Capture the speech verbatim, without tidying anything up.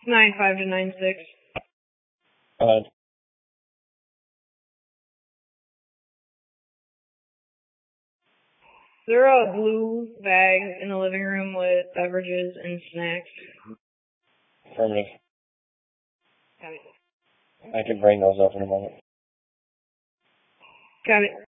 nine five to nine six. Uh, Is there a blue bag in the living room with beverages and snacks? affirmative. Copy. I can bring those up in a moment. Copy.